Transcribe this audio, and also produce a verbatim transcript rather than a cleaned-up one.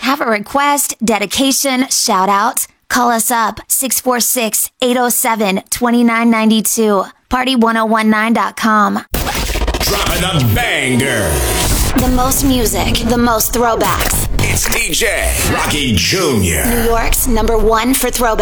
Have a request, dedication, shout out? Call us up six four six, eight oh seven, two nine nine two. party one oh one nine dot com. Dropping the banger. The most music, the most throwbacks. It's D J Rocky Junior New York's number one for throwbacks.